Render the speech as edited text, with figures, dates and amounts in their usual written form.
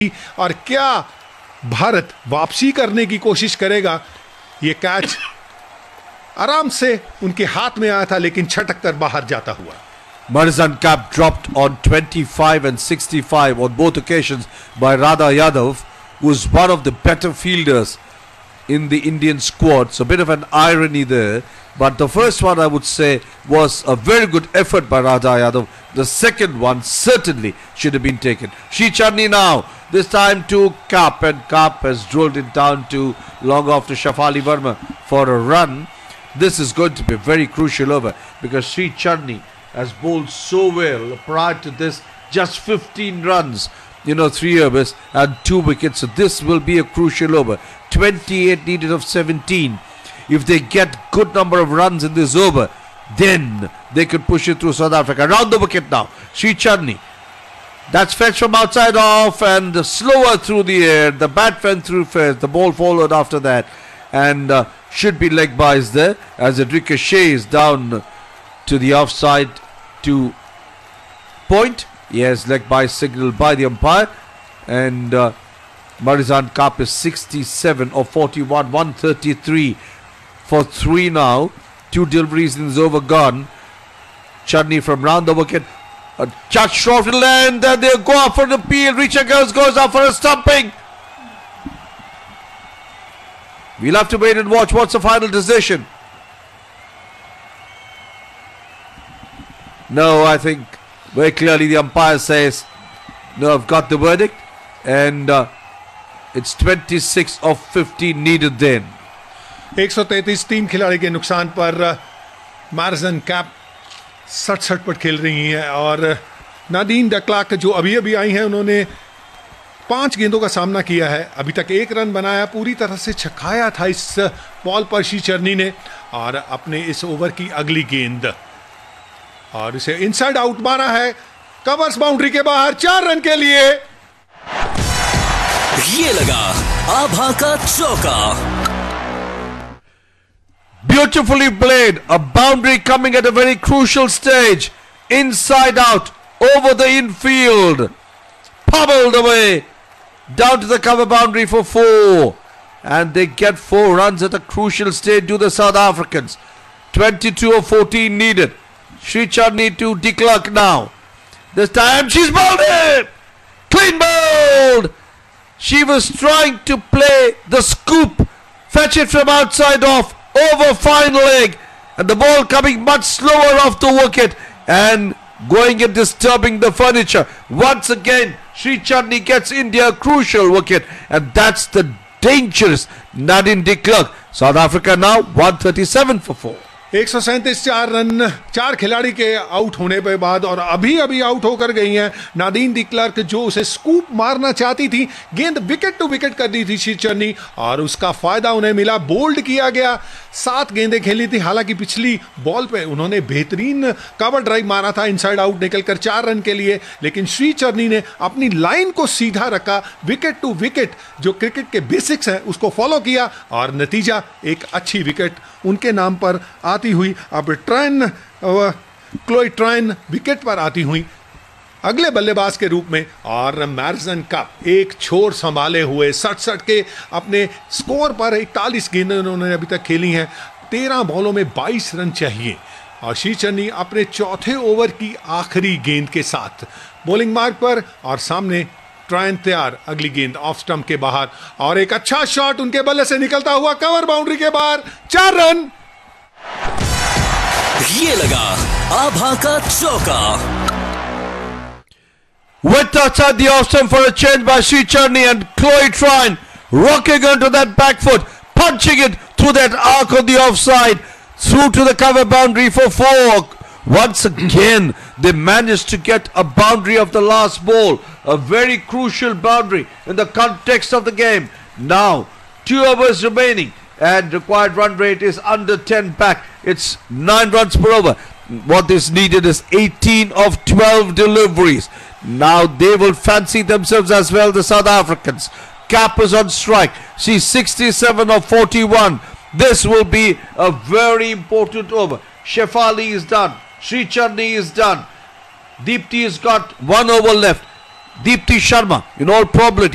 और क्या भारत वापसी करने की कोशिश करेगा? ये कैच आराम से उनके हाथ में आया था, लेकिन छटक कर बाहर जाता हुआ। Marizan Cap dropped on 25 and 65 on both occasions by Radha Yadav, who is one of the better fielders in the Indian squad. So a bit of an irony there. But the first one, I would say, was a very good effort by Radha Yadav. The second one certainly should have been taken. Sri Channi now, this time to Cap, and Cap has drilled it down to long off to Shafali Verma for a run. This is going to be a very crucial over because Sri Channi has bowled so well prior to this, just 15 runs, 3 overs and 2 wickets. So this will be a crucial over. 28 needed of 17. If they get good number of runs in this over, then they could push it through South Africa. Round the wicket now, Sri Channi. That's fetched from outside off and slower through the air. The bat went through first. The ball followed after that. And should be leg byes there as it ricochets down to the offside to point. Yes, leg by signal by the umpire. And Marizan Cap is 67 of 41, 133 for 3 now. 2 deliveries in this over gone. Channi from round the wicket. A touch short to land, and they'll go up for an appeal. Richa Girls goes up for a stumping. We'll have to wait and watch. What's the final decision? No, I think very clearly the umpire says, no, I've got the verdict. And it's 26 of 15 needed then. 133 3 खिलाड़ी के नुकसान पर मार्जन cap 67 पर खेल रही हैं और Nadine डकलाक जो अभी अभी आई हैं, उन्होंने 5 गेंदों का सामना किया है। अभी तक 1 रन बनाया, पूरी तरह से छकाया था इस बॉल पर श्री चरनी ने। और अपने इस ओवर की अगली गेंद और इसे इनसाइड आउट मारा है, कवर्स बाउंड्री के बाहर 4 रन के लिए। ये लगा आभा का चौका। Beautifully played, a boundary coming at a very crucial stage, inside out, over the infield, pummeled away, down to the cover boundary for 4, and they get 4 runs at a crucial stage to the South Africans. 22 of 14 needed. Sri Channi to de Klerk now. This time she's bowled it, clean bowled. She was trying to play the scoop, fetch it from outside off, over fine leg, and the ball coming much slower off the wicket and going and disturbing the furniture. Once again, Sri Channi gets India a crucial wicket, and that's the dangerous Nadine de Klerk. South Africa now 137 for 4. 137 4 run 4 खिलाड़ी के out होने के बाद और अभी अभी out होकर गई हैं नादीन डी क्लर्क, जो उसे स्कूप मारना चाहती थी। गेंद विकेट टू विकेट कर दी थी श्री चन्नी और उसका फायदा उन्हें मिला। बोल्ड किया गया, 7 गेंदें खेली थी। हालांकि पिछली बॉल पे उन्होंने बेहतरीन कवर ड्राइव मारा था इनसाइड आउट निकलकर 4 रन के लिए, लेकिन श्री चन्नी ने अपनी लाइन को सीधा रखा, विकेट टू विकेट जो क्रिकेट के बेसिक्स हैं उसको फॉलो किया और नतीजा एक अच्छी विकेट उनके नाम पर आती हुई। अब क्लोई ट्राइन विकेट पर आती हुई अगले बल्लेबाज के रूप में और मार्जन कप एक छोर संभाले हुए 67 के अपने स्कोर पर 41 गेंदें उन्होंने अभी तक खेली हैं। 13 बॉलों में 22 रन चाहिए और श्री चन्नी अपने चौथे ओवर की आखिरी गेंद के साथ बॉलिंग मार्ग पर और सामने ट्राइन तैयार। अगली गेंद ऑफ स्टंप के बाहर और एक अच्छा शॉट उनके बल्ले से निकलता हुआ कवर बाउंड्री के बाहर, 4 रन। ये लगा आभा का चौका। Went outside the off stump for a change by Sri Channi, and Chloe Trine rocking onto that back foot, punching it through that arc on the offside, through to the cover boundary for 4. Once again, they managed to get a boundary of the last ball, a very crucial boundary in the context of the game. Now, 2 overs remaining, and required run rate is under 10 back. It's 9 runs per over. What is needed is 18 of 12 deliveries. Now they will fancy themselves as well, the South Africans. Cap is on strike. She's 67 of 41. This will be a very important over. Shefali is done. Sri Channi is done. Deepti has got 1 over left. Deepti Sharma, in all probability,